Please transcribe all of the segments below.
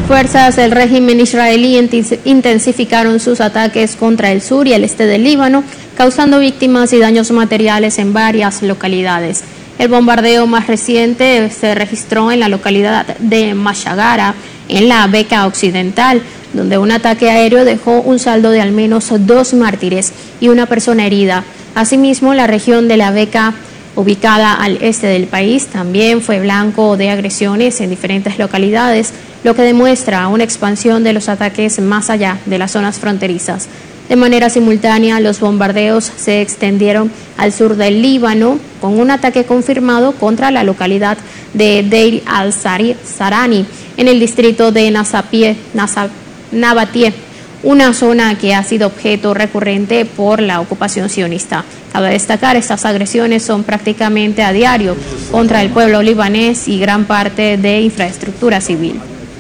Fuerzas del régimen israelí intensificaron sus ataques contra el sur y el este del Líbano, causando víctimas y daños materiales en varias localidades. El bombardeo más reciente se registró en la localidad de Mashagara, en la Beca Occidental, donde un ataque aéreo dejó un saldo de al menos 2 mártires y una persona herida. Asimismo, la región de la Beca, ubicada al este del país, también fue blanco de agresiones en diferentes localidades, lo que demuestra una expansión de los ataques más allá de las zonas fronterizas. De manera simultánea, los bombardeos se extendieron al sur del Líbano, con un ataque confirmado contra la localidad de Deir al-Sarani, en el distrito de Nabatie, una zona que ha sido objeto recurrente por la ocupación sionista. Cabe destacar, estas agresiones son prácticamente a diario contra el pueblo libanés y gran parte de infraestructura civil.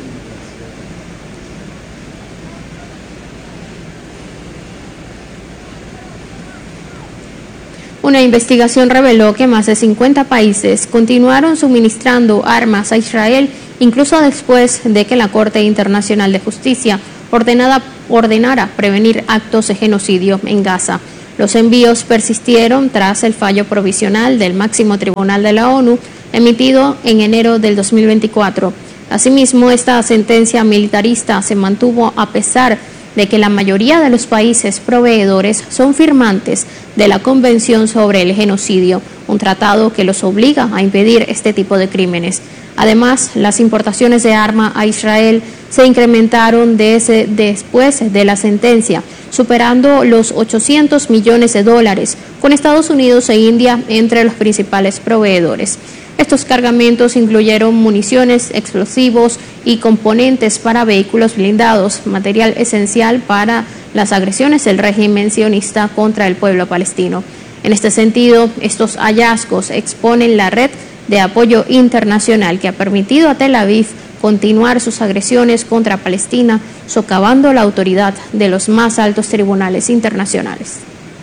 Una investigación reveló que más de 50 países continuaron suministrando armas a Israel, incluso después de que la Corte Internacional de Justicia ordenara prevenir actos de genocidio en Gaza. Los envíos persistieron tras el fallo provisional del máximo tribunal de la ONU, emitido en enero del 2024. Asimismo, esta sentencia militarista se mantuvo a pesar de que la mayoría de los países proveedores son firmantes de la Convención sobre el Genocidio, un tratado que los obliga a impedir este tipo de crímenes. Además, las importaciones de armas a Israel se incrementaron después de la sentencia, superando los $800 millones, con Estados Unidos e India entre los principales proveedores. Estos cargamentos incluyeron municiones, explosivos y componentes para vehículos blindados, material esencial para las agresiones del régimen sionista contra el pueblo palestino. En este sentido, estos hallazgos exponen la red de apoyo internacional que ha permitido a Tel Aviv continuar sus agresiones contra Palestina, socavando la autoridad de los más altos tribunales internacionales.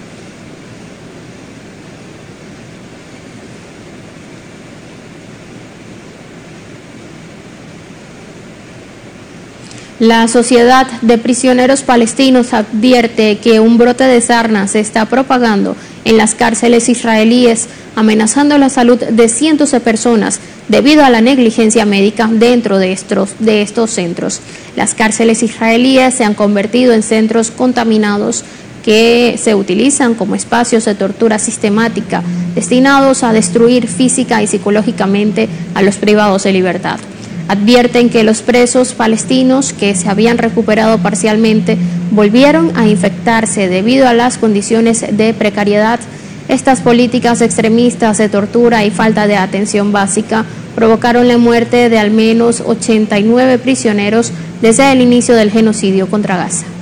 La Sociedad de Prisioneros Palestinos advierte que un brote de sarna se está propagando en las cárceles israelíes, amenazando la salud de cientos de personas debido a la negligencia médica dentro de estos centros. Las cárceles israelíes se han convertido en centros contaminados que se utilizan como espacios de tortura sistemática, destinados a destruir física y psicológicamente a los privados de libertad. Advierten que los presos palestinos que se habían recuperado parcialmente volvieron a infectarse debido a las condiciones de precariedad. Estas políticas extremistas de tortura y falta de atención básica provocaron la muerte de al menos 89 prisioneros desde el inicio del genocidio contra Gaza.